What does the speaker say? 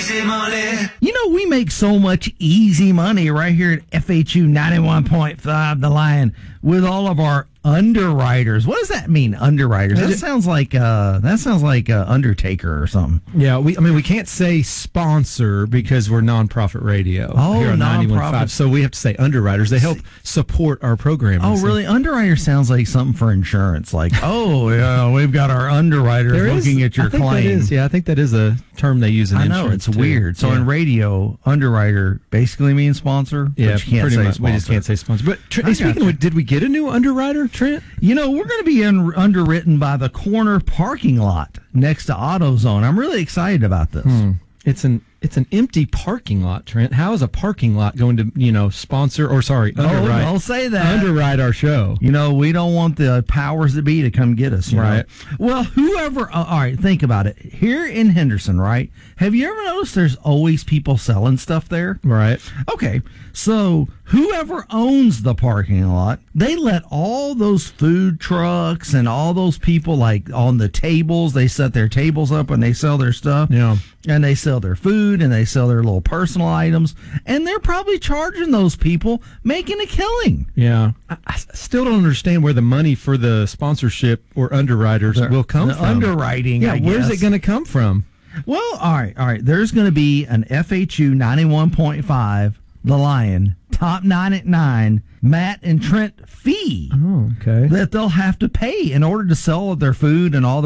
easy money. You know, we make so much easy money right here at FHU 91.5 The Lion with all of our underwriters. What does that mean, underwriters? That sounds like Undertaker or something. Yeah, we can't say sponsor because we're nonprofit radio here on 91.5. So we have to say underwriters. They help support our program. Oh, really? Underwriter sounds like something for insurance. Like, we've got our underwriters looking at your claim. I think that is a term they use in insurance. I know, it's weird. So in radio, underwriter basically means sponsor. Yeah, but you can't pretty say much. sponsor. We just can't say sponsor. But speaking of, did we get a new underwriter, Trent? You know, we're going to be underwritten by the corner parking lot next to AutoZone. I'm really excited about this. It's an empty parking lot, Trent. How is a parking lot going to, sponsor underwrite? Don't say that. Underwrite our show. You know, we don't want the powers that be to come get us, right? Well, whoever, all right, think about it. Here in Henderson, right? Have you ever noticed there's always people selling stuff there? Right. Okay, so whoever owns the parking lot, they let all those food trucks and all those people, like, on the tables, they set their tables up and they sell their stuff. Yeah. And they sell their food and they sell their little personal items. And they're probably charging those people, making a killing. Yeah. I still don't understand where the money for the sponsorship or underwriters will come from. Underwriting, I guess. Where's it going to come from? Well, all right. There's going to be an FHU 91.5, The Lion, Top 9 at 9, Matt and Trent fee that they'll have to pay in order to sell their food and all